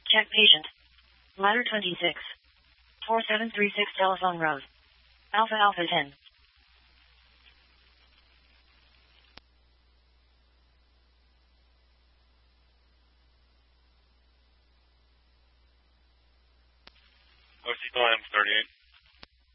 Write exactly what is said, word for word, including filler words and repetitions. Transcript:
Check patient. Ladder twenty-six. four seven three six telephone road. Alpha Alpha ten. O C L M thirty-eight.